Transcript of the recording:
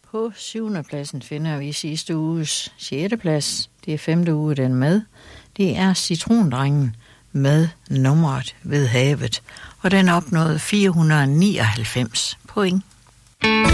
På 7. pladsen finder vi sidste uges 6. plads. Det er 5. uge, den med. Det er Citrondrengen med Nummeret ved havet. Og den opnåede 499 point.